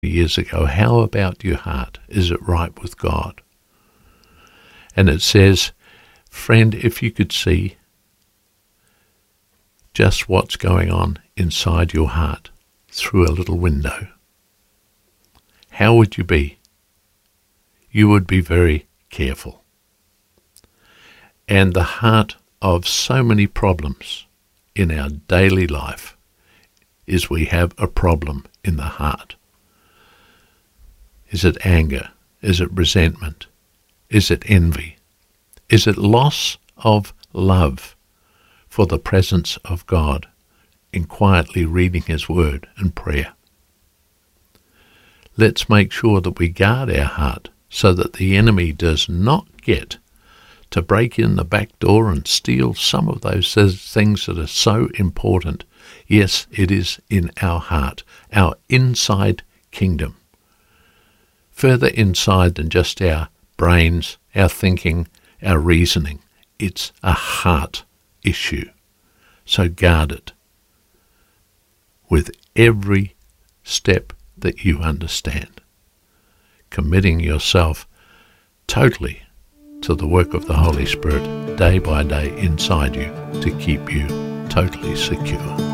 years ago, how about your heart? Is it right with God? And it says, friend, if you could see just what's going on inside your heart through a little window, how would you be? You would be very careful. And the heart of so many problems in our daily life is we have a problem in the heart. Is it anger? Is it resentment? Is it envy? Is it loss of love for the presence of God in quietly reading His Word and prayer? Let's make sure that we guard our heart so that the enemy does not get to break in the back door and steal some of those things that are so important. Yes, it is in our heart, our inside kingdom. Further inside than just our brains, our thinking, our reasoning. It's a heart issue. So guard it with every step that you understand, committing yourself totally to the work of the Holy Spirit day by day inside you to keep you totally secure.